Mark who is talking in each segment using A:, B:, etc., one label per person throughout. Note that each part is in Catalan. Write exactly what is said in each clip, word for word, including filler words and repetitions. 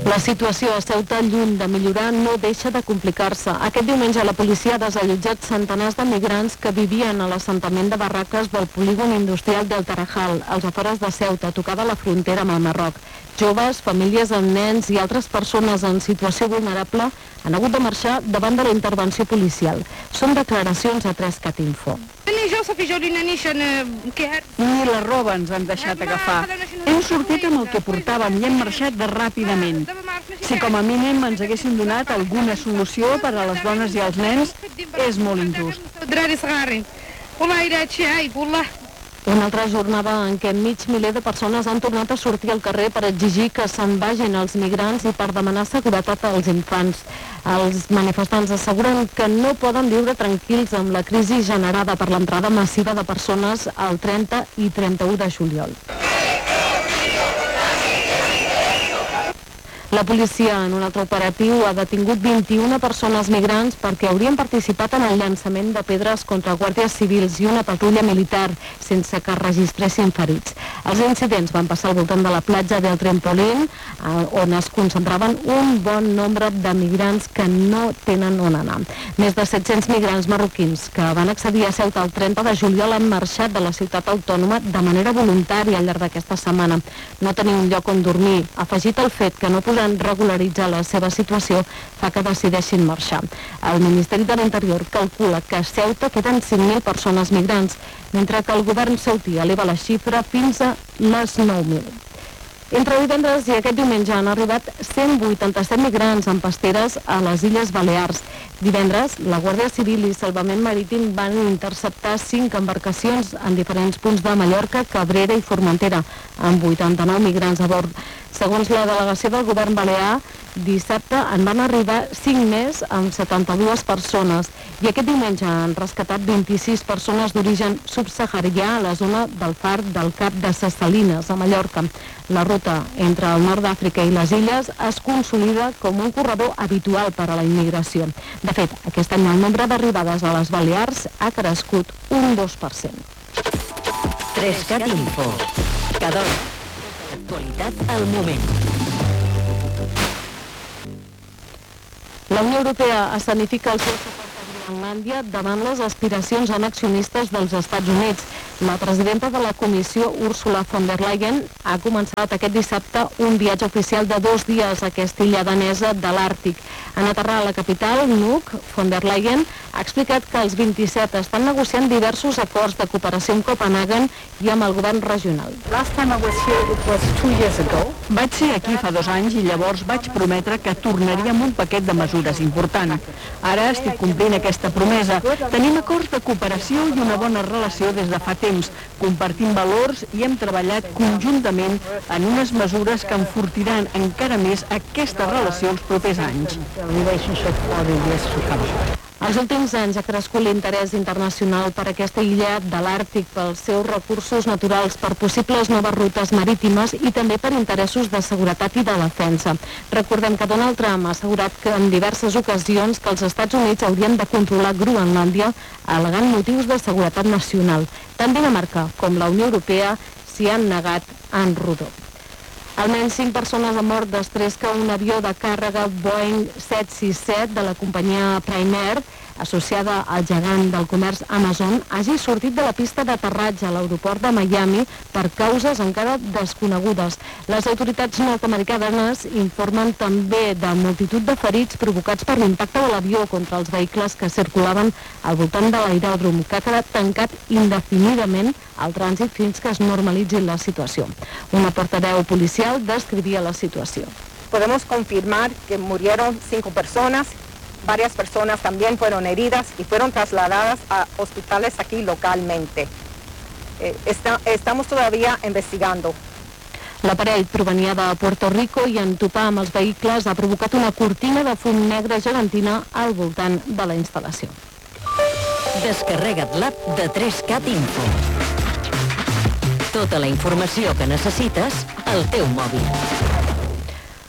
A: La situació a Ceuta, lluny de millorar, no deixa de complicar-se. Aquest diumenge la policia ha desallotjat centenars de migrants que vivien a l'assentament de barraques del polígon industrial del Tarajal, als afores de Ceuta, tocada a la frontera amb el Marroc. Joves, famílies amb nens i altres persones en situació vulnerable han hagut de marxar davant de la intervenció policial. Són declaracions a tres cat info.
B: Ni la roba ens han deixat agafar. Hem sortit amb el que portàvem i hem marxat de ràpidament. Si com a mínim ens haguessin donat alguna solució per a les dones i els nens, és molt injust.
A: Una altra jornada en què mig miler de persones han tornat a sortir al carrer per exigir que se'n vagin els migrants i per demanar seguretat als infants. Els manifestants asseguren que no poden viure tranquils amb la crisi generada per l'entrada massiva de persones el trenta i trenta-u de juliol. La policia, en un altre operatiu, ha detingut vint-i-una persones migrants perquè haurien participat en el llançament de pedres contra guàrdies civils i una patrulla militar, sense que registressin ferits. Els incidents van passar al voltant de la platja del Trampolín, on es concentraven un bon nombre de migrants que no tenen on anar. Més de set-cents migrants marroquins que van accedir a Ceuta el trenta de juliol han marxat de la ciutat autònoma de manera voluntària al llarg d'aquesta setmana. No tenir un lloc on dormir, afegit el fet que no podran regularitzar la seva situació, fa que decideixin marxar. El Ministeri de l'Interior calcula que a Ceuta queden cinc mil persones migrants, mentre que el govern ceutí eleva la xifra fins a les nou mil. Entre divendres i aquest diumenge han arribat cent vuitanta-set migrants en pasteres a les Illes Balears. Divendres, la Guàrdia Civil i Salvament Marítim van interceptar cinc embarcacions en diferents punts de Mallorca, Cabrera i Formentera, amb vuitanta-nou migrants a bord. Segons la delegació del govern balear, dissabte en van arribar cinc més amb setanta-dues persones i aquest diumenge han rescatat vint-i-sis persones d'origen subsaharià a la zona del far del Cap de Ses Salines, a Mallorca. La ruta entre el nord d'Àfrica i les illes es consolida com un corredor habitual per a la immigració. De fet, aquest any el nombre d'arribades a les Balears ha crescut un dos per cent.
C: tres cat info. Cada hora. Actualitat al moment.
A: La Unió Europea escenifica el seu suport a Groenlàndia davant les aspiracions annexionistes dels Estats Units. La presidenta de la Comissió, Ursula von der Leyen, ha començat aquest dissabte un viatge oficial de dos dies a aquesta illa danesa de l'Àrtic. En aterrar a la capital, Nuuk, von der Leyen ha explicat que els vint-i-set estan negociant diversos acords de cooperació amb Copenhagen i amb el govern regional.
B: Vaig ser aquí fa dos anys i llavors vaig prometre que tornaria amb un paquet de mesures important. Ara estic complint aquesta promesa. Tenim acords de cooperació i una bona relació des de fa temps. Compartim valors i hem treballat conjuntament en unes mesures que enfortiran encara més aquesta relació els propers anys.
A: Els últims anys ha crescut l'interès internacional per aquesta illa de l'Àrtic, pels seus recursos naturals, per possibles noves rutes marítimes i també per interessos de seguretat i de defensa. Recordem que Donald Trump ha assegurat que en diverses ocasions que els Estats Units haurien de controlar Groenlàndia al·legant motius de seguretat nacional. Tant Dinamarca com la Unió Europea s'hi han negat en rodó. Almenys cinc persones han mort després que un avió de càrrega Boeing set sis set de la companyia Prime Air, associada al gegant del comerç Amazon, hagi sortit de la pista d'aterratge a l'aeroport de Miami per causes encara desconegudes. Les autoritats nord-americanes informen també de multitud de ferits provocats per l'impacte de l'avió contra els vehicles que circulaven al voltant de l'aeròdrom, que ha quedat tancat indefinidament al trànsit fins que es normalitzi la situació. Una portaveu policial descrivia la situació.
D: Podemos confirmar que murieron cinco personas. Varias personas también fueron heridas y fueron trasladadas a hospitales aquí localmente. Eh, está, estamos todavía investigando.
A: L'aparell provenia de Puerto Rico i en topar amb els vehicles ha provocat una cortina de fum negre gegantina al voltant de la instal·lació.
C: Descarrega't l'app de tres cat info. Tota la informació que necessites al teu mòbil.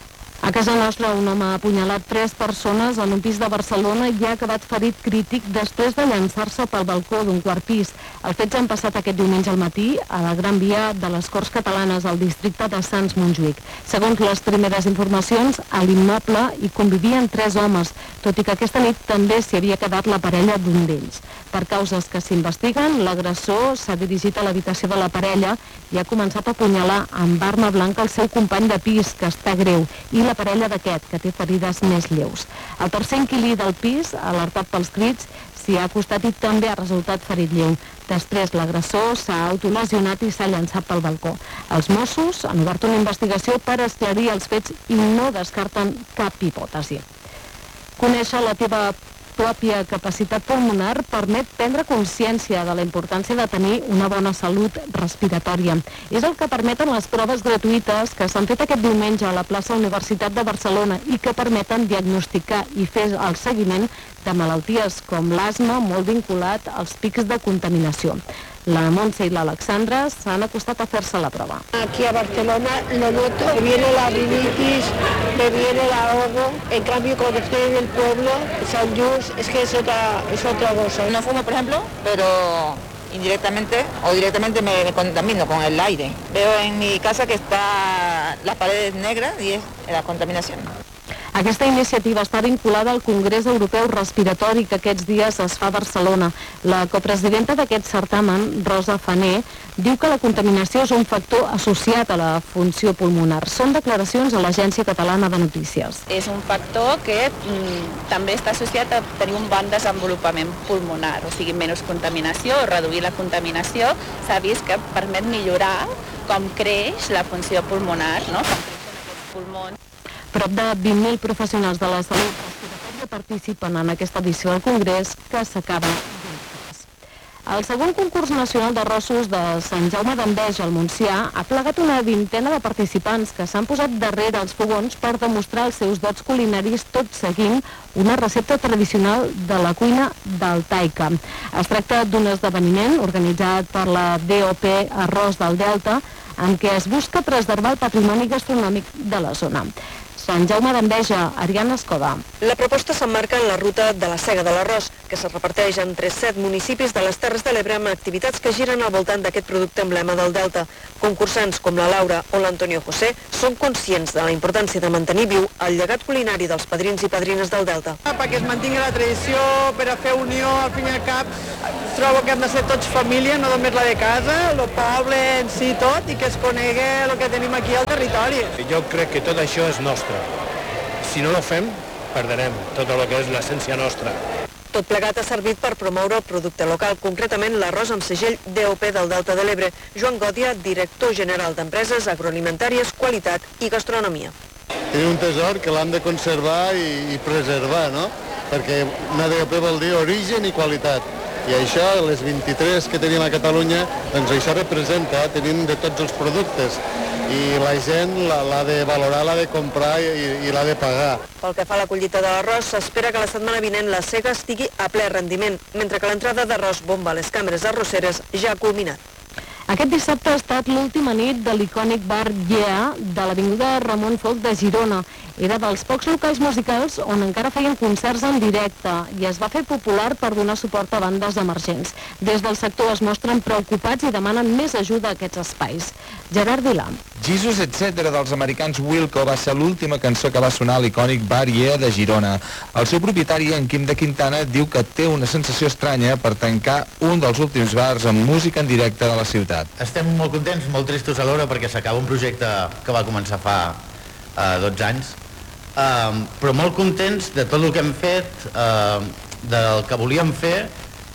A: A casa nostra, un home ha apunyalat tres persones en un pis de Barcelona i ha acabat ferit crític després de llançar-se pel balcó d'un quart pis. Els fets han passat aquest diumenge al matí a la Gran Via de les Corts Catalanes, al districte de Sants-Montjuïc. Segons les primeres informacions, a l'immoble hi convivien tres homes, tot i que aquesta nit també s'hi havia quedat la parella d'un d'ells. Per causes que s'investiguen, l'agressor s'ha dirigit a l'habitació de la parella i ha començat a apunyalar amb arma blanca el seu company de pis, que està greu, i la parella d'aquest, que té ferides més lleus. El tercer inquilí del pis, alertat pels crits, s'hi ha acostat i també ha resultat ferit lleu. Després, l'agressor s'ha autolesionat i s'ha llançat pel balcó. Els Mossos han obert una investigació per esclarir els fets i no descarten cap hipòtesi. Conèixer la teva pròpia capacitat pulmonar permet prendre consciència de la importància de tenir una bona salut respiratòria. És el que permeten les proves gratuïtes que s'han fet aquest diumenge a la plaça Universitat de Barcelona i que permeten diagnosticar i fer el seguiment de malalties com l'asma, molt vinculat als pics de contaminació. La Montse i l'Alexandra s'han acostat a fer-se la prova.
E: Aquí a Barcelona lo noto, me viene la rinitis, me viene el ahogo, en cambio cuando estoy en el pueblo, San Just, es que es otra, es otra cosa.
F: No fumo, por ejemplo, pero indirectamente o directamente me, me contamino con el aire. Veo en mi casa que está las paredes negras y es la contaminación.
A: Aquesta iniciativa està vinculada al Congrés Europeu Respiratori que aquests dies es fa a Barcelona. La copresidenta d'aquest certamen, Rosa Fané, diu que la contaminació és un factor associat a la funció pulmonar. Són declaracions a l'Agència Catalana de Notícies.
G: És un factor que mm, també està associat a tenir un bon desenvolupament pulmonar, o sigui, menys contaminació, reduir la contaminació. S'ha vist que permet millorar com creix la funció pulmonar, no? Com creixen aquests pulmons.
A: Prop de vint mil professionals de la salut respiratòria participen en aquesta edició del Congrés que s'acaba dimecres. El segon concurs nacional d'arrossos de Sant Jaume d'Enveja al Montsià ha plegat una vintena de participants que s'han posat darrere els fogons per demostrar els seus dots culinaris tot seguint una recepta tradicional de la cuina del Taica. Es tracta d'un esdeveniment organitzat per la D O P Arròs del Delta en què es busca preservar el patrimoni gastronòmic de la zona. Sant Jaume d'Enveja, Ariana Escoda.
H: La proposta s'emmarca en la ruta de la Sega de l'Arròs, que es reparteix entre set municipis de les Terres de l'Ebre amb activitats que giren al voltant d'aquest producte emblema del Delta. Concursants com la Laura o l'Antonio José són conscients de la importància de mantenir viu el llegat culinari dels padrins i padrines del Delta.
I: Perquè es mantingui la tradició, per a fer unió, al fin i al cap, trobo que hem de ser tots família, no només la de casa, el poble en si tot, i que es conegui el que tenim aquí al territori.
J: Jo crec que tot això és nostre. Si no ho fem, perderem tot el que és l'essència nostra.
H: Tot plegat ha servit per promoure el producte local, concretament l'arròs amb segell D O P del Delta de l'Ebre. Joan Gòdia, director general d'Empreses Agroalimentàries, Qualitat i Gastronomia.
K: Tenim un tesor que l'hem de conservar i, i preservar, no? Perquè una D O P vol dir origen i qualitat. I això, les vint-i-tres que tenim a Catalunya, doncs això representa, tenim de tots els productes. I la gent l'ha de valorar, l'ha de comprar i, i l'ha de pagar.
H: Pel que fa a la collita de l'arròs, s'espera que la setmana vinent la sega estigui a ple rendiment, mentre que l'entrada d'arròs bomba a les cambres arrosseres ja ha culminat.
A: Aquest dissabte ha estat l'última nit de l'icònic bar Yeah de l'avinguda Ramon Folch de Girona. Era dels pocs locals musicals on encara feien concerts en directe i es va fer popular per donar suport a bandes emergents. Des del sector es mostren preocupats i demanen més ajuda a aquests espais. Gerard Vilà.
L: Jesus etcètera dels americans Wilco va ser l'última cançó que va sonar a l'icònic bar Yeah de Girona. El seu propietari, en Quim de Quintana, diu que té una sensació estranya per tancar un dels últims bars amb música en directe de la ciutat.
M: Estem molt contents, molt tristos alhora, perquè s'acaba un projecte que va començar fa uh, dotze anys, uh, però molt contents de tot el que hem fet, uh, del que volíem fer,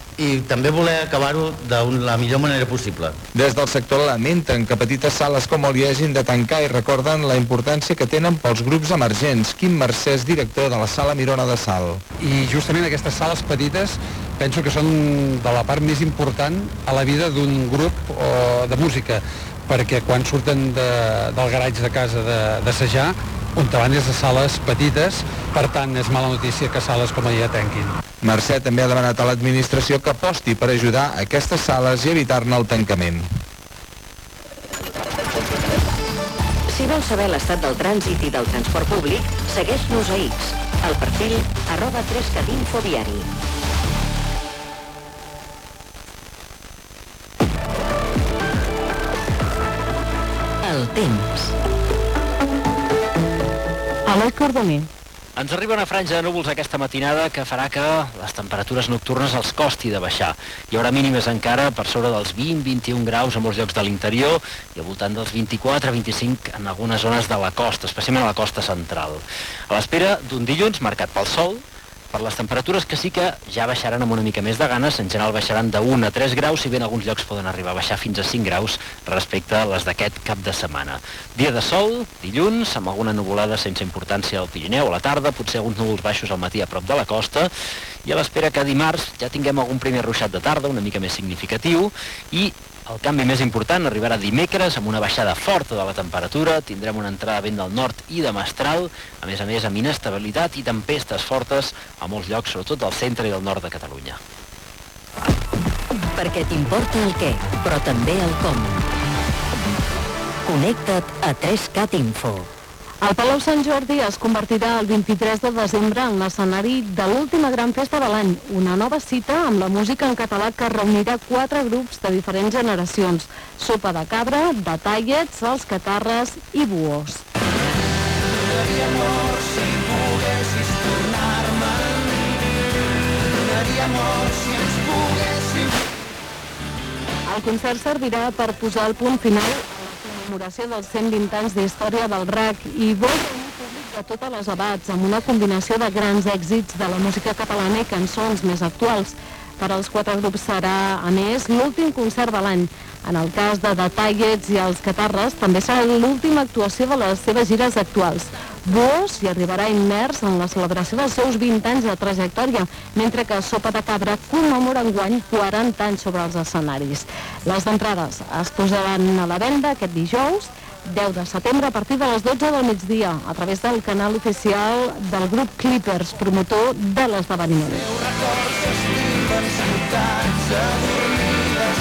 M: i també voler acabar-ho de la millor manera possible.
L: Des del sector lamenten que petites sales com el Ia hagin de tancar i recorden la importància que tenen pels grups emergents. Quim Mercè és director de la Sala Mirona de Sal.
N: I justament aquestes sales petites penso que són de la part més important a la vida d'un grup o de música, perquè quan surten de, del garatge de casa d'assajar, on van és de sales petites, per tant és mala notícia que sales com allà tanquin.
L: Mercè també ha demanat a l'administració que aposti per ajudar a aquestes sales i evitar-ne el tancament.
H: Si
C: vols saber l'estat del trànsit i del transport públic, segueix-nos a X, al perfil arroba tres cat info viari. El temps.
A: Eloi Cordoner.
O: Ens arriba una franja de núvols aquesta matinada que farà que les temperatures nocturnes els costi de baixar. Hi haurà mínimes encara per sobre dels vint a vint-i-un graus a molts llocs de l'interior i al voltant dels vint-i-quatre a vint-i-cinc en algunes zones de la costa, especialment a la costa central. A l'espera d'un dilluns marcat pel sol, per les temperatures que sí que ja baixaran amb una mica més de ganes, en general baixaran de un a tres graus, si bé en alguns llocs poden arribar a baixar fins a cinc graus respecte a les d'aquest cap de setmana. Dia de sol, dilluns, amb alguna nuvolada sense importància al Pirineu a la tarda, potser alguns núvols baixos al matí a prop de la costa, i a l'espera que dimarts ja tinguem algun primer ruixat de tarda, una mica més significatiu, i el canvi més important arribarà dimecres amb una baixada forta de la temperatura, tindrem una entrada de vent del nord i de mestral, a més a més amb inestabilitat i tempestes fortes a molts llocs, sobretot al centre i al nord de Catalunya.
C: Perquè t'importa el què, però també el com. Connecta't a tres cat info.
A: El Palau Sant Jordi es convertirà el vint-i-tres de desembre en l'escenari de l'última gran festa de l'any, una nova cita amb la música en català que reunirà quatre grups de diferents generacions: Sopa de Cabra, de Tallets, Els Catarres i Buós.
P: Donaria amor si poguessis tornar-me, donaria amor si ens poguéssim.
A: El concert servirà per posar el punt final a la commemoració dels cent vint anys d'història del R A C i vol reunir públic de totes les edats amb una combinació de grans èxits de la música catalana i cançons més actuals. Per als quatre grups serà, a més, l'últim concert de l'any. En el cas de The Tallets i Els Catarres, també serà l'última actuació de les seves gires actuals. Buós hi arribarà immers en la celebració dels seus vint anys de trajectòria, mentre que Sopa de Cabra commemora enguany quaranta anys sobre els escenaris. Les d'entrades es posaran a la venda aquest dijous, deu de setembre, a partir de les dotze del migdia, a través del canal oficial del grup Clippers, promotor de l'esdeveniment.
P: Ciutats avorrides,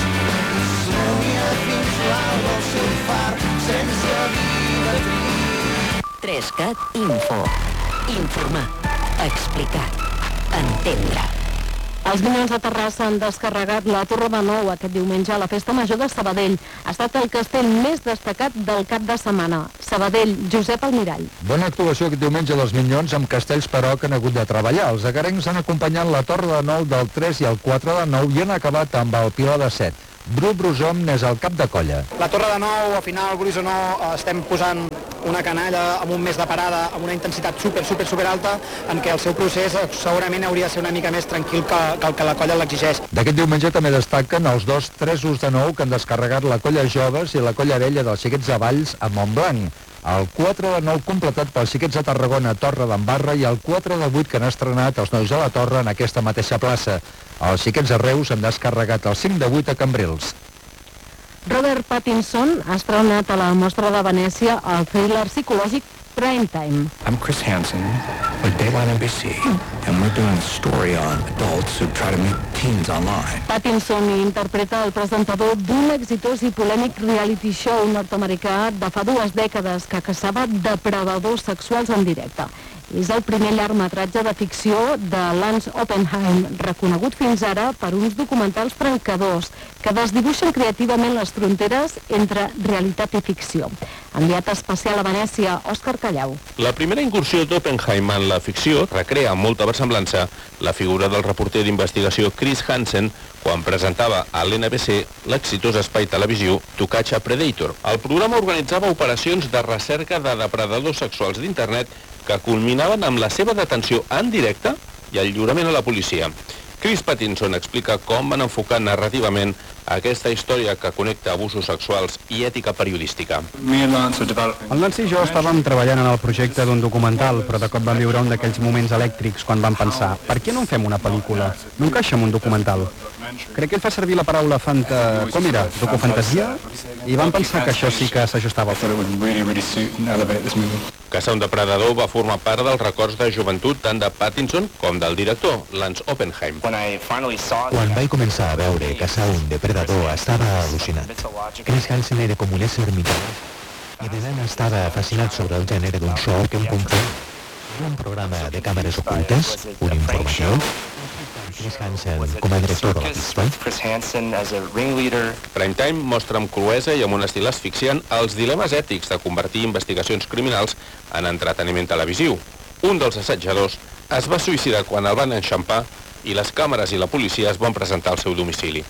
P: somia fins l'alba al seu far, sense vida trista.
C: tres cat info. Informar, explicar, entendre.
A: Els Minyons de Terrassa han descarregat la Torre de Nou aquest diumenge a la Festa Major de Sabadell. Ha estat el castell més destacat del cap de setmana. Sabadell, Josep Almirall.
Q: Bona actuació aquest diumenge dels Minyons amb castells, però, que han hagut de treballar. Els agarencs han acompanyat la Torre de Nou del tres i el quatre de nou i han acabat amb el Pilar de set. Bru Brusom n'és el cap de colla.
R: La Torre de Nou, al final, vulguis o no, estem posant una canalla amb un mes de parada, amb una intensitat super, super, super alta, en què el seu procés segurament hauria de ser una mica més tranquil que, que el que la colla l'exigeix.
Q: D'aquest diumenge també destaquen els dos tresos de nou que han descarregat la colla Joves i la colla Vella dels Xiquets de Valls a Montblanc. El quatre de nou completat pels Xiquets de Tarragona a Torre d'Embarra i el quatre de vuit que han estrenat els Nois de la Torre en aquesta mateixa plaça. Els Xiquets de Reus han descarregat el cinc de vuit a Cambrils.
A: Robert Pattinson ha estrenat a la Mostra de Venècia el thriller psicològic Prime Time.
S: I'm Chris Hansen with Dayline N B C, and we're doing a story on adults who try to meet teens online.
A: Pattinson interpreta el presentador d'un exitós i polèmic reality show nord-americà de fa dues dècades que caçava depredadors sexuals en directe. És el primer llargmetratge de ficció de Lance Oppenheim, reconegut fins ara per uns documentals trencadors que desdibuixen creativament les fronteres entre realitat i ficció. Enviat especial a Venècia, Òscar Callau.
T: La primera incursió d'Oppenheim en la ficció recrea amb molta versemblança la figura del reporter d'investigació Chris Hansen quan presentava a l'N B C l'exitós espai televisiu To Catch a Predator. El programa organitzava operacions de recerca de depredadors sexuals d'internet que culminaven amb la seva detenció en directe i el lliurament a la policia. Chris Pattinson explica com van enfocar narrativament aquesta història que connecta abusos sexuals i ètica periodística.
R: El Lance i jo estàvem treballant en el projecte d'un documental, però de cop vam viure un d'aquells moments elèctrics quan vam pensar, per què no en fem una pel·lícula? No encaixa en un documental. Crec que ell fa servir la paraula fanta... com era? Docufantasia? I vam pensar que això sí que s'ajustava.
T: Caçar un depredador va formar part dels records de joventut tant de Pattinson com del director, Lance Oppenheim.
U: Quan vaig començar a veure caçar un depredador estava al·lucinat. Chris Hansen era com un ésser mitjà. I de nen estava fascinat sobre el gènere d'un show que hem comprat un programa de càmeres ocultes, un informatiu, Chris Hansen com a director de la pista.
T: Primetime mostra amb cruesa i amb un estil asfixiant els dilemes ètics de convertir investigacions criminals en entreteniment televisiu. Un dels assajadors es va suïcidar quan el van enxampar i les càmeres i la policia es van presentar al seu domicili.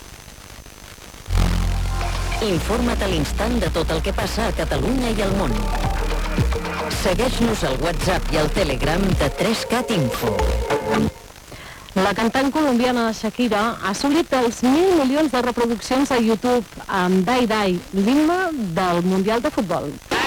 C: Informa't a l'instant de tot el que passa a Catalunya i al món. Segueix-nos al WhatsApp i al Telegram de tres cat Info.
A: La cantant colombiana Shakira ha assolit els mil milions de reproduccions a YouTube amb Dai Dai, l'himne del Mundial de Futbol.